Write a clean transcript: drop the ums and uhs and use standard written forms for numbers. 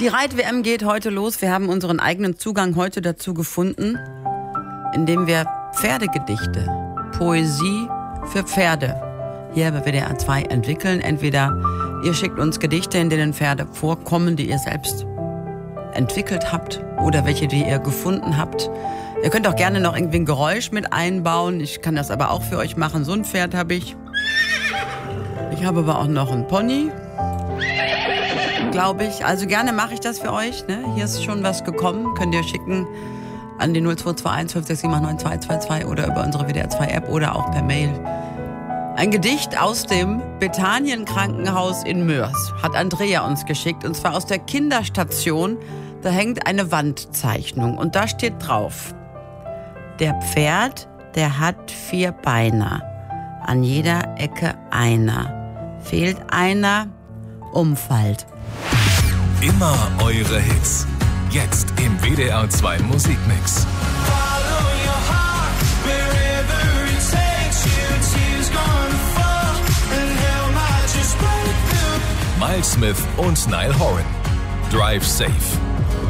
Die Reit-WM geht heute los. Wir haben unseren eigenen Zugang heute dazu gefunden, indem wir Pferdegedichte, Poesie für Pferde hier bei WDR 2 entwickeln. Entweder ihr schickt uns Gedichte, in denen Pferde vorkommen, die ihr selbst entwickelt habt oder welche, die ihr gefunden habt. Ihr könnt auch gerne noch irgendwie ein Geräusch mit einbauen. Ich kann das aber auch für euch machen. So ein Pferd habe ich. Ich habe aber auch noch einen Pony, glaube ich. Also gerne mache ich das für euch. Ne? Hier ist schon was gekommen. Könnt ihr schicken an die 0221 567 9222 oder über unsere WDR 2 App oder auch per Mail. Ein Gedicht aus dem Bethanien-Krankenhaus in Mörs hat Andrea uns geschickt. Und zwar aus der Kinderstation. Da hängt eine Wandzeichnung und da steht drauf: Der Pferd, der hat 4 Beine, an jeder Ecke einer. Fehlt einer, umfällt. Immer eure Hits. Jetzt im WDR 2 Musikmix. Miles Smith und Niall Horan. Drive Safe.